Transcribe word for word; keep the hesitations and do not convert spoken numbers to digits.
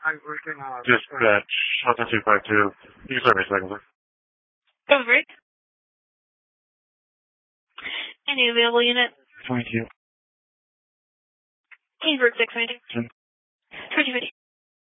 Dispatch, Hotel two five two. You can start me a second, sir. Go for it. Any available unit? twenty-two. Kingsburg six ninety. Ten. twenty fifty.